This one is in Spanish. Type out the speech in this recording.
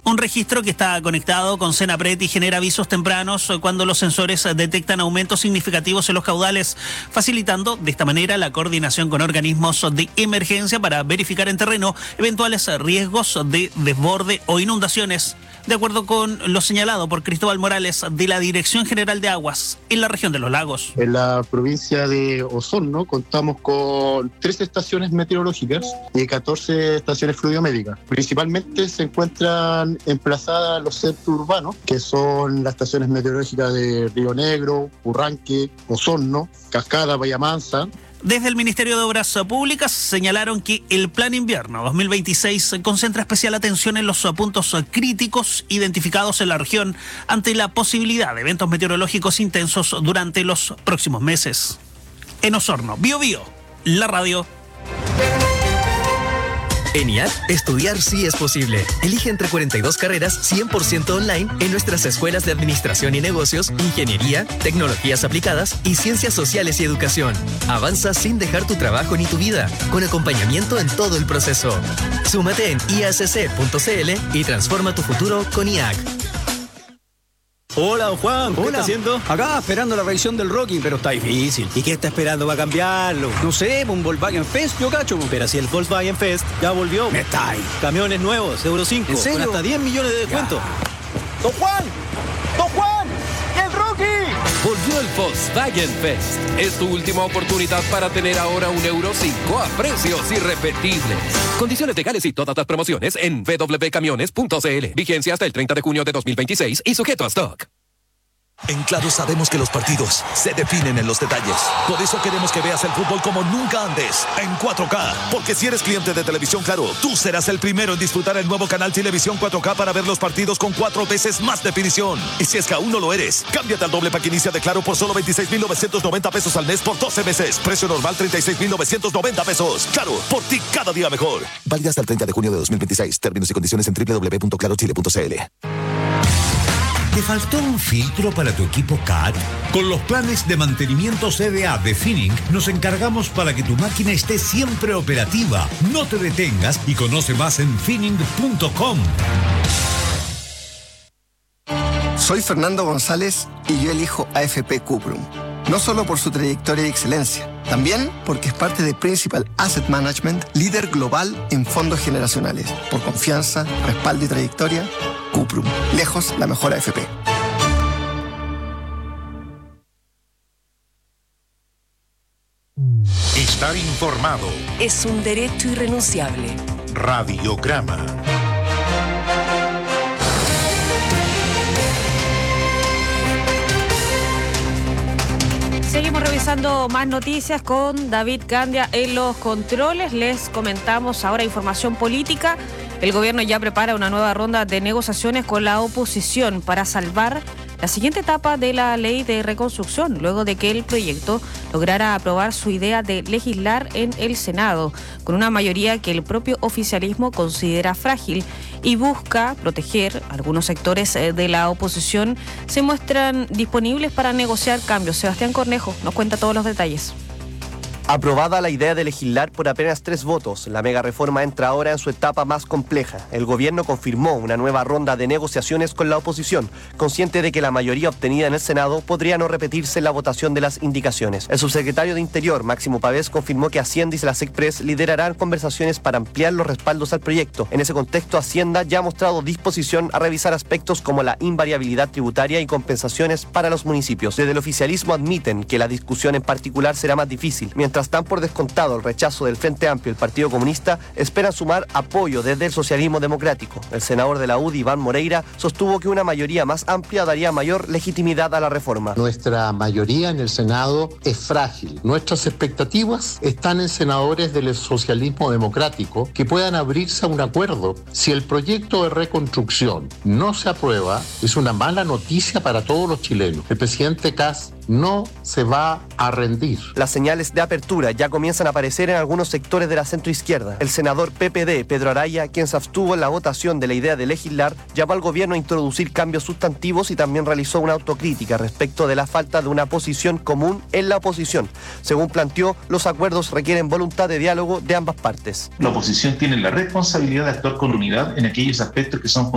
Un registro que está conectado con Senapred y genera avisos tempranos cuando los sensores detectan aumentos significativos en los caudales, facilitando de esta manera la coordinación con organismos de emergencia para verificar en terreno eventuales riesgos de desborde o inundaciones. De acuerdo con lo señalado por Cristóbal Morales de la Dirección General de Aguas en la región de los lagos. En la provincia de Osorno contamos con 13 estaciones meteorológicas y 14 estaciones fluviométricas. Principalmente se encuentran emplazadas en los centros urbanos, que son las estaciones meteorológicas de Río Negro, Urranque, Osorno, Cascada, Bahía Mansa. Desde el Ministerio de Obras Públicas señalaron que el Plan Invierno 2026 concentra especial atención en los puntos críticos identificados en la región ante la posibilidad de eventos meteorológicos intensos durante los próximos meses. En Osorno, Bio Bio, la radio. En IAD, estudiar sí es posible. Elige entre 42 carreras 100% online en nuestras escuelas de Administración y Negocios, Ingeniería, Tecnologías Aplicadas y Ciencias Sociales y Educación. Avanza sin dejar tu trabajo ni tu vida, con acompañamiento en todo el proceso. Súmate en iacc.cl y transforma tu futuro con IAC. Hola, don Juan, ¿qué está haciendo? Acá, esperando la revisión del Rocking, pero está difícil. ¿Y qué está esperando para cambiarlo? No sé, un Volkswagen Fest, yo cacho. Pero si el Volkswagen Fest ya volvió. Me está ahí. Camiones nuevos, Euro 5, ¿en serio? con hasta 10 millones de descuento. Ya. ¡Don Juan! ¡Don Juan! ¡El Rocky! Volvió el Volkswagen Fest. Es tu última oportunidad para tener ahora un Euro 5 a precios irrepetibles. Condiciones legales y todas las promociones en www.camiones.cl. Vigencia hasta el 30 de junio de 2026 y sujeto a stock. En Claro sabemos que los partidos se definen en los detalles. Por eso queremos que veas el fútbol como nunca antes, en 4K. Porque si eres cliente de Televisión Claro, tú serás el primero en disfrutar el nuevo canal Televisión 4K para ver los partidos con 4 veces más definición. Y si es que aún no lo eres, cámbiate al doble pack inicia de Claro por solo 26,990 pesos al mes por 12 meses. Precio normal 36,990 pesos. Claro, por ti cada día mejor. Válida hasta el 30 de junio de 2026. Términos y condiciones en www.clarochile.cl. ¿Te faltó un filtro para tu equipo CAT? Con los planes de mantenimiento CDA de Finning nos encargamos para que tu máquina esté siempre operativa. No te detengas y conoce más en finning.com. Soy Fernando González y yo elijo AFP Cuprum. No solo por su trayectoria y excelencia, también porque es parte de Principal Asset Management, líder global en fondos generacionales. Por confianza, respaldo y trayectoria, Cuprum. Lejos la mejor AFP. Estar informado es un derecho irrenunciable. Radiograma. Seguimos revisando más noticias con David Candia en los controles. Les comentamos ahora información política. El gobierno ya prepara una nueva ronda de negociaciones con la oposición para salvar la siguiente etapa de la ley de reconstrucción, luego de que el proyecto lograra aprobar su idea de legislar en el Senado, con una mayoría que el propio oficialismo considera frágil y busca proteger. Algunos sectores de la oposición se muestran disponibles para negociar cambios. Sebastián Cornejo nos cuenta todos los detalles. Aprobada la idea de legislar por apenas 3 votos, la mega reforma entra ahora en su etapa más compleja. El gobierno confirmó una nueva ronda de negociaciones con la oposición, consciente de que la mayoría obtenida en el Senado podría no repetirse en la votación de las indicaciones. El subsecretario de Interior, Máximo Pavés, confirmó que Hacienda y la SECPRES liderarán conversaciones para ampliar los respaldos al proyecto. En ese contexto, Hacienda ya ha mostrado disposición a revisar aspectos como la invariabilidad tributaria y compensaciones para los municipios. Desde el oficialismo admiten que la discusión en particular será más difícil, mientras están por descontado el rechazo del Frente Amplio y el Partido Comunista, esperan sumar apoyo desde el socialismo democrático. El senador de la UDI, Iván Moreira, sostuvo que una mayoría más amplia daría mayor legitimidad a la reforma. Nuestra mayoría en el Senado es frágil. Nuestras expectativas están en senadores del socialismo democrático que puedan abrirse a un acuerdo. Si el proyecto de reconstrucción no se aprueba, es una mala noticia para todos los chilenos. El presidente Kast no se va a rendir. Las señales de apertura ya comienzan a aparecer en algunos sectores de la centroizquierda. El senador PPD, Pedro Araya, quien se abstuvo en la votación de la idea de legislar, llamó al gobierno a introducir cambios sustantivos y también realizó una autocrítica respecto de la falta de una posición común en la oposición. Según planteó, los acuerdos requieren voluntad de diálogo de ambas partes. La oposición tiene la responsabilidad de actuar con unidad en aquellos aspectos que son